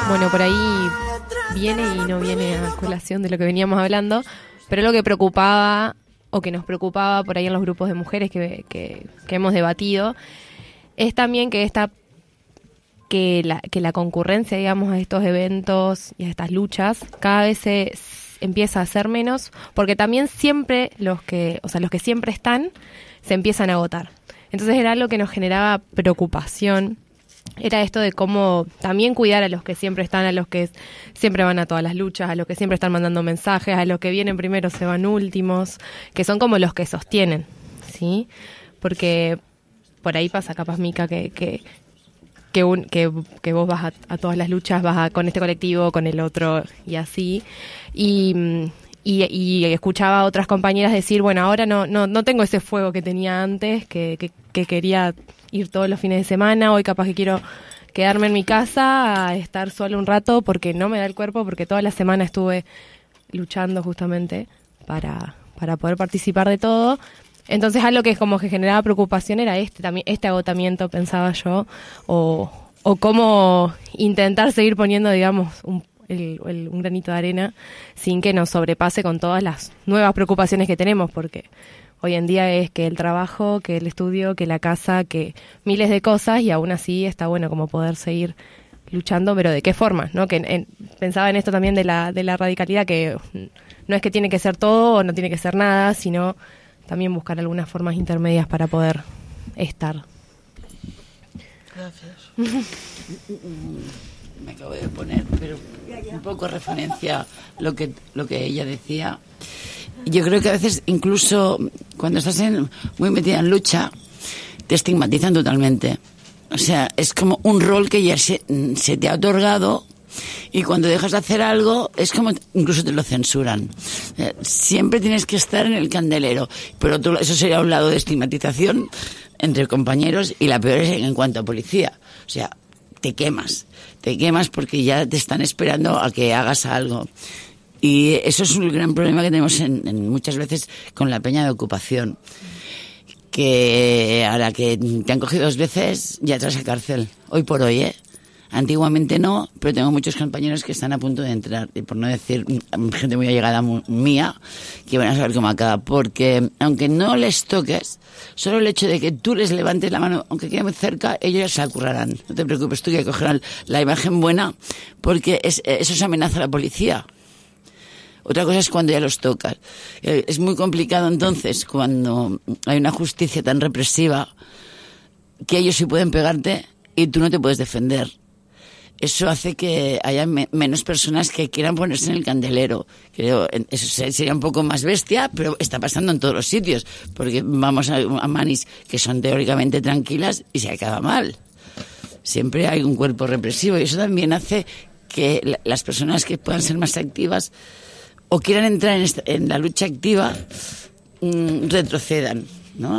Bueno, por ahí viene y no viene a colación de lo que veníamos hablando, pero lo que preocupaba o que nos preocupaba por ahí en los grupos de mujeres que hemos debatido es también que la concurrencia, digamos, a estos eventos y a estas luchas cada vez se empieza a hacer menos, porque también siempre los que siempre están se empiezan a agotar. Entonces era algo que nos generaba preocupación. Era esto de cómo también cuidar a los que siempre están, a los que siempre van a todas las luchas, a los que siempre están mandando mensajes, a los que vienen primero se van últimos, que son como los que sostienen, ¿sí? Porque por ahí pasa capaz, Mica, que vos vas a todas las luchas, vas con este colectivo, con el otro y así, y escuchaba a otras compañeras decir, bueno, ahora no tengo ese fuego que tenía antes, que quería ir todos los fines de semana, hoy capaz que quiero quedarme en mi casa a estar sola un rato porque no me da el cuerpo, porque toda la semana estuve luchando justamente para poder participar de todo. Entonces algo que como que generaba preocupación era también este agotamiento, pensaba yo, o cómo intentar seguir poniendo, digamos, un granito de arena sin que nos sobrepase con todas las nuevas preocupaciones que tenemos, porque hoy en día es que el trabajo, que el estudio, que la casa, que miles de cosas, y aún así está bueno como poder seguir luchando, pero ¿de qué forma? ¿No? Pensaba en esto también de la radicalidad, que no es que tiene que ser todo o no tiene que ser nada, sino también buscar algunas formas intermedias para poder estar. Gracias. Me acabo de poner, pero un poco referencia lo que ella decía. Yo creo que a veces, incluso cuando estás muy metida en lucha, te estigmatizan totalmente. O sea, es como un rol que ya se te ha otorgado, y cuando dejas de hacer algo es como incluso te lo censuran. Siempre tienes que estar en el candelero. Pero eso sería un lado de estigmatización entre compañeros, y la peor es en cuanto a policía. O sea, te quemas porque ya te están esperando a que hagas algo. Y eso es un gran problema que tenemos en muchas veces con la peña de ocupación, que ahora que te han cogido 2 veces ya entras a cárcel, hoy por hoy, Antiguamente no, pero tengo muchos compañeros que están a punto de entrar, y por no decir gente muy allegada mía, que van a saber cómo acaba, porque aunque no les toques, solo el hecho de que tú les levantes la mano, aunque quede muy cerca, ellos ya se la currarán. No te preocupes tú, que cogerán la imagen buena, porque eso es amenaza a la policía. Otra cosa es cuando ya los tocas. Es muy complicado entonces cuando hay una justicia tan represiva que ellos sí pueden pegarte y tú no te puedes defender. Eso hace que haya menos personas que quieran ponerse en el candelero. Creo, eso sería un poco más bestia, pero está pasando en todos los sitios, porque vamos a manis que son teóricamente tranquilas y se acaba mal. Siempre hay un cuerpo represivo, y eso también hace que las personas que puedan ser más activas o quieran entrar en la lucha activa retrocedan.